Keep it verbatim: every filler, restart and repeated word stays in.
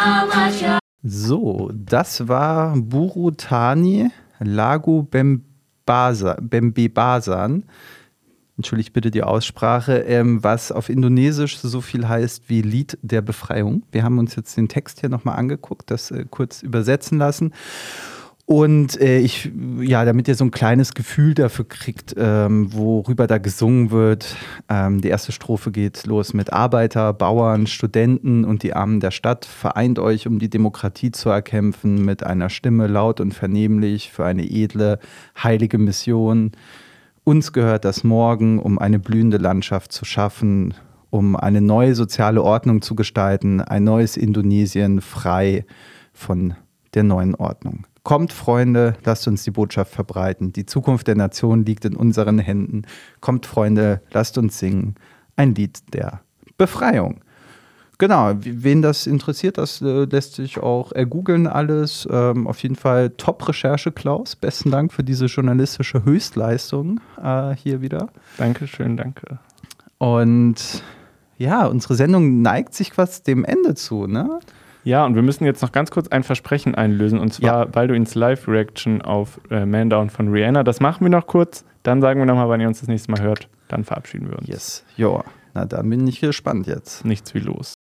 So, das war Burutani Lagu Bembasa, Bembebasan. Entschuldigt bitte die Aussprache, ähm, was auf Indonesisch so viel heißt wie Lied der Befreiung. Wir haben uns jetzt den Text hier nochmal angeguckt, das äh, kurz übersetzen lassen. Und äh, ich, ja, damit ihr so ein kleines Gefühl dafür kriegt, ähm, worüber da gesungen wird. Ähm, die erste Strophe geht los mit Arbeiter, Bauern, Studenten und die Armen der Stadt. Vereint euch, um die Demokratie zu erkämpfen, mit einer Stimme laut und vernehmlich für eine edle, heilige Mission. Uns gehört das Morgen, um eine blühende Landschaft zu schaffen, um eine neue soziale Ordnung zu gestalten, ein neues Indonesien frei von der neuen Ordnung. Kommt, Freunde, lasst uns die Botschaft verbreiten. Die Zukunft der Nation liegt in unseren Händen. Kommt, Freunde, lasst uns singen. Ein Lied der Befreiung. Genau, wen das interessiert, das äh, lässt sich auch ergoogeln alles. Ähm, auf jeden Fall Top-Recherche, Klaus. Besten Dank für diese journalistische Höchstleistung äh, hier wieder. Dankeschön, danke. Und ja, unsere Sendung neigt sich quasi dem Ende zu, ne? Ja, und wir müssen jetzt noch ganz kurz ein Versprechen einlösen, und zwar Ja. Balduins Live-Reaction auf äh, Man Down von Rihanna. Das machen wir noch kurz, dann sagen wir nochmal, wann ihr uns das nächste Mal hört. Dann verabschieden wir uns. Yes, joa. Na, dann bin ich gespannt jetzt. Nichts wie los.